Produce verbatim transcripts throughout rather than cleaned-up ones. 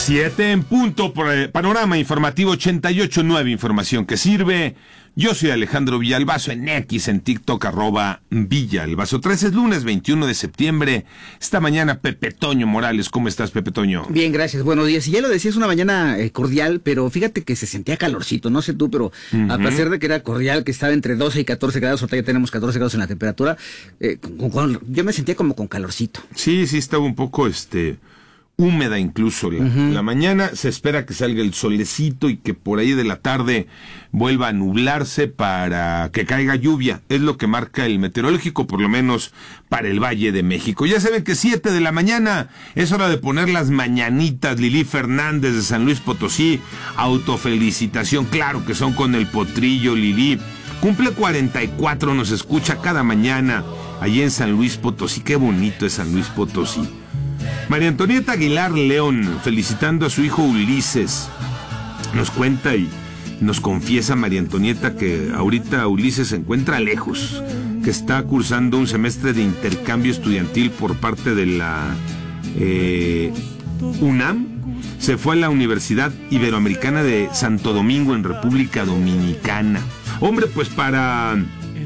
Siete en punto por el Panorama Informativo ochenta y ocho punto nueve, información que sirve. Yo soy Alejandro Villalbazo, en X, en TikTok, arroba Villalbazo. tres es lunes, veintiuno de septiembre. Esta mañana, Pepe Toño Morales. ¿Cómo estás, Pepe Toño? Bien, gracias. Buenos días. Y ya lo decías, una mañana eh, cordial, pero fíjate que se sentía calorcito. No sé tú, pero uh-huh. a pesar de que era cordial, que estaba entre doce y catorce grados, ahorita ya tenemos catorce grados en la temperatura, eh, con, con, yo me sentía como con calorcito. Sí, sí, estaba un poco, este... húmeda incluso la, uh-huh. la mañana. Se espera que salga el solecito y que por ahí de la tarde vuelva a nublarse para que caiga lluvia. Es lo que marca el meteorológico, por lo menos para el Valle de México. Ya saben que siete de la mañana es hora de poner las mañanitas. Lili Fernández de San Luis Potosí, autofelicitación, claro que son con el potrillo. Lili cumple cuarenta y cuatro, nos escucha cada mañana allí en San Luis Potosí. Qué bonito es San Luis Potosí. María Antonieta Aguilar León, felicitando a su hijo Ulises. Nos cuenta y nos confiesa María Antonieta que ahorita Ulises se encuentra lejos, que está cursando un semestre de intercambio estudiantil por parte de la eh, UNAM. Se fue a la Universidad Iberoamericana de Santo Domingo, en República Dominicana. Hombre, pues para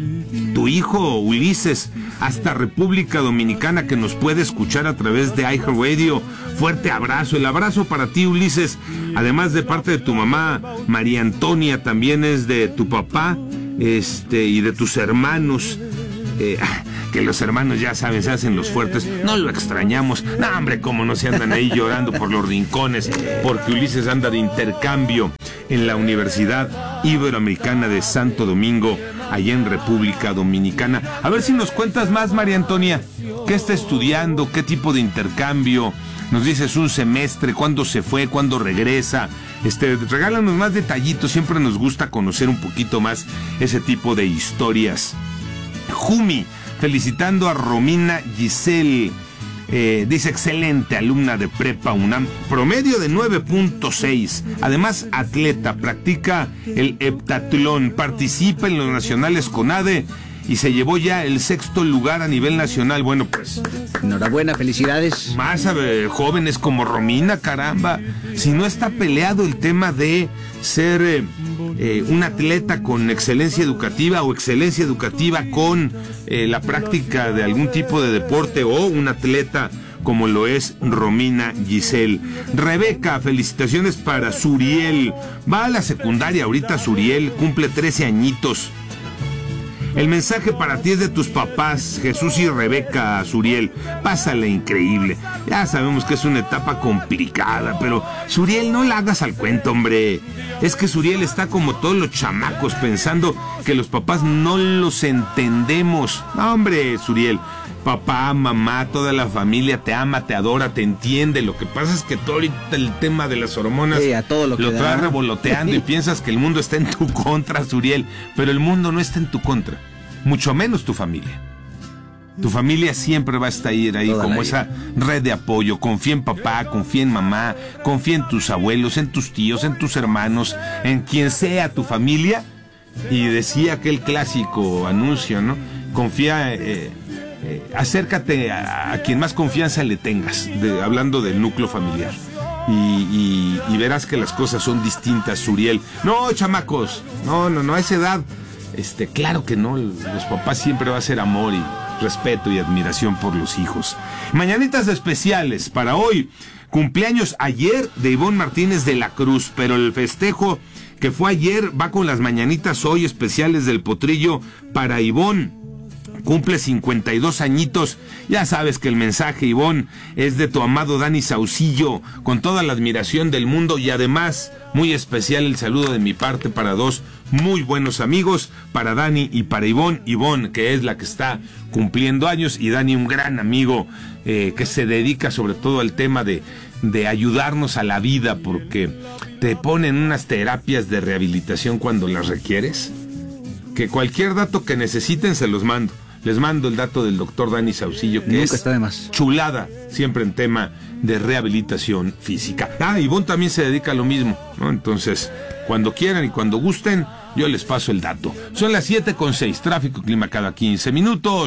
tu hijo Ulises, hasta República Dominicana, que nos puede escuchar a través de iHeartRadio, fuerte abrazo. El abrazo para ti, Ulises, además de parte de tu mamá María Antonia, también es de tu papá este y de tus hermanos, eh, que los hermanos ya saben, se hacen los fuertes. No lo extrañamos. No, hombre, cómo no se andan ahí llorando por los rincones, porque Ulises anda de intercambio en la Universidad Iberoamericana de Santo Domingo, allá en República Dominicana. A ver si nos cuentas más, María Antonia. ¿Qué está estudiando? ¿Qué tipo de intercambio? Nos dices un semestre, ¿cuándo se fue? ¿Cuándo regresa? Este, regálanos más detallitos. Siempre nos gusta conocer un poquito más ese tipo de historias. Jumi, felicitando a Romina Giselle. Eh, dice, excelente alumna de Prepa UNAM, promedio de nueve punto seis, además atleta, practica el heptatlón, participa en los nacionales CONADE y se llevó ya el sexto lugar a nivel nacional. Bueno, pues enhorabuena, felicidades. Más eh, jóvenes como Romina, caramba. Si no está peleado el tema de ser eh, eh, un atleta con excelencia educativa o excelencia educativa con eh, la práctica de algún tipo de deporte, o un atleta como lo es Romina Giselle. Rebeca, felicitaciones para Suriel. Va a la secundaria ahorita Suriel, cumple trece añitos. El mensaje para ti es de tus papás, Jesús y Rebeca. Suriel, pásala increíble. Ya sabemos que es una etapa complicada, pero Suriel, no la hagas al cuento, hombre. Es que Suriel está como todos los chamacos, pensando que los papás no los entendemos. No, hombre, Suriel, papá, mamá, toda la familia te ama, te adora, te entiende. Lo que pasa es que todo ahorita el tema de las hormonas sí, a todo lo, lo que trae da. revoloteando y piensas que el mundo está en tu contra, Suriel. Pero el mundo no está en tu contra, mucho menos tu familia. Tu familia siempre va a estar ahí, ahí como esa red de apoyo. Confía en papá, confía en mamá, confía en tus abuelos, en tus tíos, en tus hermanos, en quien sea tu familia. Y decía aquel clásico anuncio, ¿no? Confía, eh, eh, acércate a, a quien más confianza le tengas, de, hablando del núcleo familiar. Y, y, y verás que las cosas son distintas, Suriel. No, chamacos, no, no, no, a esa edad, este, claro que no, los papás siempre va a ser amor y respeto y admiración por los hijos. Mañanitas especiales para hoy. Cumpleaños ayer de Ivonne Martínez de la Cruz, pero el festejo que fue ayer va con las mañanitas hoy especiales del potrillo para Ivonne. Cumple cincuenta y dos añitos. Ya sabes que el mensaje, Ivonne, es de tu amado Dani Saucillo, con toda la admiración del mundo, y además muy especial el saludo de mi parte para dos muy buenos amigos, para Dani y para Ivonne. Ivonne, que es la que está cumpliendo años, y Dani, un gran amigo eh, que se dedica sobre todo al tema de, de ayudarnos a la vida, porque te ponen unas terapias de rehabilitación cuando las requieres, que cualquier dato que necesiten se los mando. Les mando el dato del doctor Dani Saucillo, que nunca es está de más. Chulada, siempre en tema de rehabilitación física. Ah, Ivonne también se dedica a lo mismo, ¿no? Entonces, cuando quieran y cuando gusten, yo les paso el dato. Son las siete con seis, tráfico, clima cada quince minutos.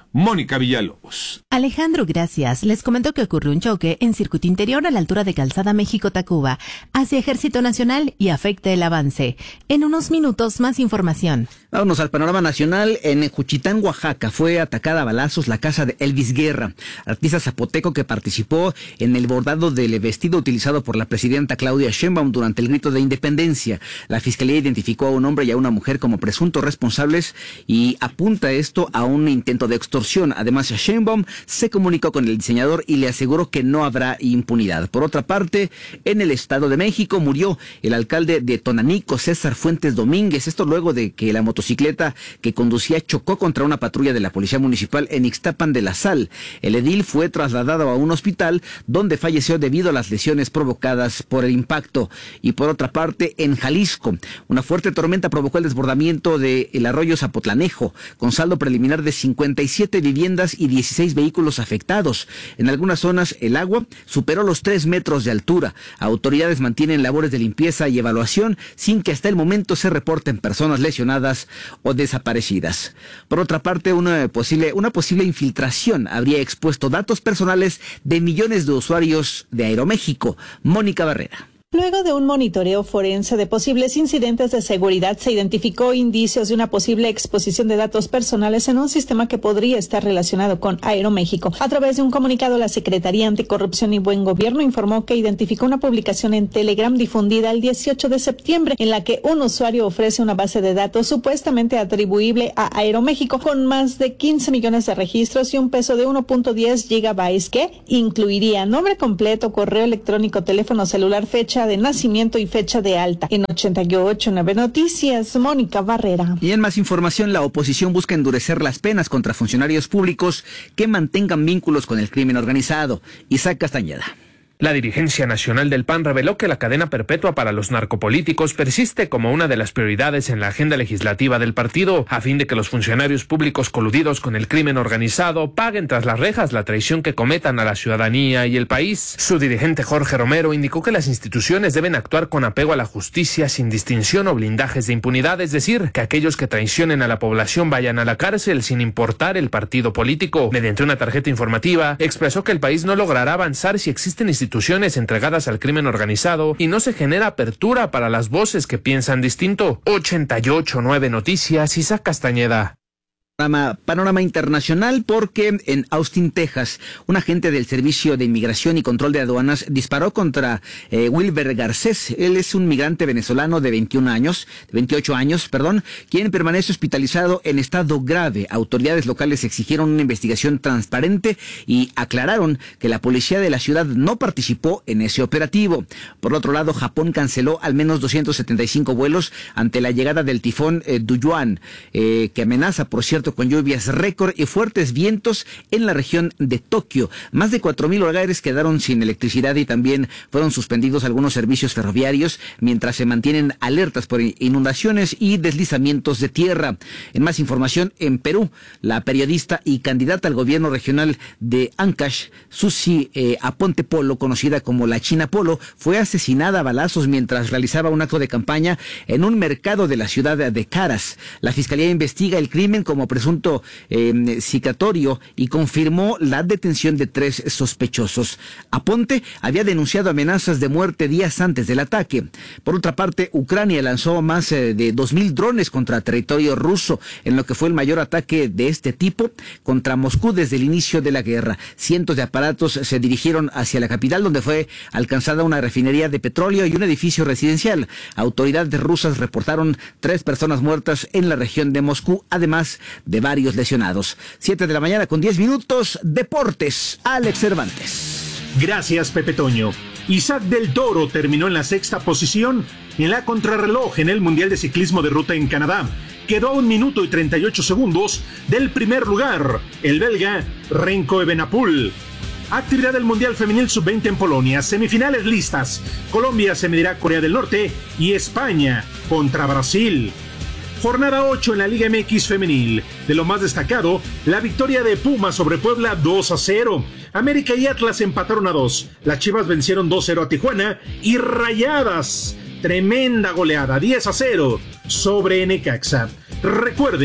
Mónica Villalobos. Alejandro, gracias. Les comento que ocurrió un choque en circuito interior a la altura de Calzada México-Tacuba hacia Ejército Nacional y afecta el avance. En unos minutos, más información. Vámonos al panorama nacional. En Juchitán, Oaxaca, fue atacada a balazos la casa de Elvis Guerra, artista zapoteco que participó en el bordado del vestido utilizado por la presidenta Claudia Sheinbaum durante el grito de independencia. La fiscalía identificó a un hombre y a una mujer como presuntos responsables y apunta esto a un intento de extorsión. Además, Sheinbaum se comunicó con el diseñador y le aseguró que no habrá impunidad. Por otra parte, en el Estado de México murió el alcalde de Tonanico, César Fuentes Domínguez. Esto luego de que la motocicleta que conducía chocó contra una patrulla de la Policía Municipal en Ixtapan de la Sal. El edil fue trasladado a un hospital donde falleció debido a las lesiones provocadas por el impacto. Y por otra parte, en Jalisco, una fuerte tormenta provocó el desbordamiento del arroyo Zapotlanejo, con saldo preliminar de cincuenta y siete viviendas y dieciséis vehículos afectados. En algunas zonas el agua superó los tres metros de altura. Autoridades mantienen labores de limpieza y evaluación sin que hasta el momento se reporten personas lesionadas o desaparecidas. Por otra parte, una posible, una posible infiltración habría expuesto datos personales de millones de usuarios de Aeroméxico. Mónica Barrera. Luego de un monitoreo forense de posibles incidentes de seguridad, se identificó indicios de una posible exposición de datos personales en un sistema que podría estar relacionado con Aeroméxico. A través de un comunicado, la Secretaría Anticorrupción y Buen Gobierno informó que identificó una publicación en Telegram difundida el dieciocho de septiembre en la que un usuario ofrece una base de datos supuestamente atribuible a Aeroméxico con más de quince millones de registros y un peso de uno punto diez gigabytes que incluiría nombre completo, correo electrónico, teléfono celular, fecha de nacimiento y fecha de alta. En ochenta y ocho nueve Noticias, Mónica Barrera. Y en más información, la oposición busca endurecer las penas contra funcionarios públicos que mantengan vínculos con el crimen organizado. Isaac Castañeda. La dirigencia nacional del P A N reveló que la cadena perpetua para los narcopolíticos persiste como una de las prioridades en la agenda legislativa del partido, a fin de que los funcionarios públicos coludidos con el crimen organizado paguen tras las rejas la traición que cometan a la ciudadanía y el país. Su dirigente Jorge Romero indicó que las instituciones deben actuar con apego a la justicia sin distinción o blindajes de impunidad, es decir, que aquellos que traicionen a la población vayan a la cárcel sin importar el partido político. Mediante una tarjeta informativa, expresó que el país no logrará avanzar si existen instituciones instituciones entregadas al crimen organizado y no se genera apertura para las voces que piensan distinto. ochenta y ocho nueve Noticias, Isaac Castañeda. Panorama, panorama internacional, porque en Austin, Texas, un agente del Servicio de Inmigración y Control de Aduanas disparó contra eh, Wilber Garcés. Él es un migrante venezolano de veintiún años, veintiocho años, perdón, quien permanece hospitalizado en estado grave. Autoridades locales exigieron una investigación transparente y aclararon que la policía de la ciudad no participó en ese operativo. Por otro lado, Japón canceló al menos doscientos setenta y cinco vuelos ante la llegada del tifón eh, Duyuan, eh, que amenaza, por cierto, con lluvias récord y fuertes vientos en la región de Tokio. Más de cuatro mil hogares quedaron sin electricidad y también fueron suspendidos algunos servicios ferroviarios mientras se mantienen alertas por inundaciones y deslizamientos de tierra. En más información, en Perú, la periodista y candidata al gobierno regional de Ancash, Susi eh, Aponte Polo, conocida como la China Polo, fue asesinada a balazos mientras realizaba un acto de campaña en un mercado de la ciudad de Caras. La fiscalía investiga el crimen como presunto eh, citatorio y confirmó la detención de tres sospechosos. Aponte había denunciado amenazas de muerte días antes del ataque. Por otra parte, Ucrania lanzó más eh, de dos mil drones contra territorio ruso, en lo que fue el mayor ataque de este tipo contra Moscú desde el inicio de la guerra. Cientos de aparatos se dirigieron hacia la capital, donde fue alcanzada una refinería de petróleo y un edificio residencial. Autoridades rusas reportaron tres personas muertas en la región de Moscú, además de varios lesionados. Siete de la mañana con diez minutos, Deportes, Alex Cervantes. Gracias, Pepe Toño. Isaac del Toro terminó en la sexta posición en la contrarreloj en el Mundial de Ciclismo de Ruta en Canadá. Quedó a un minuto y treinta y ocho segundos del primer lugar, el belga Renko Evenepoel. Actividad del Mundial Femenil sub veinte en Polonia. Semifinales listas. Colombia se medirá a Corea del Norte y España contra Brasil. Jornada ocho en la Liga M X Femenil. De lo más destacado, la victoria de Pumas sobre Puebla dos a cero. América y Atlas empataron a dos. Las Chivas vencieron dos a cero a Tijuana. Y Rayadas, tremenda goleada, diez a cero sobre Necaxa. Recuerden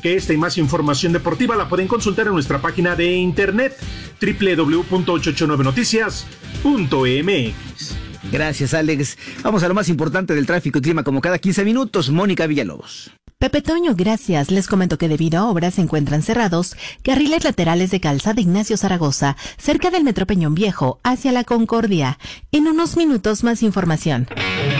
que esta y más información deportiva la pueden consultar en nuestra página de internet doble u doble u doble u punto ochocientos ochenta y nueve noticias punto m x. Gracias, Alex. Vamos a lo más importante del tráfico y clima como cada quince minutos. Mónica Villalobos. Pepe Toño, gracias. Les comento que debido a obras se encuentran cerrados carriles laterales de Calzada Ignacio Zaragoza, cerca del Metro Peñón Viejo, hacia la Concordia. En unos minutos más información.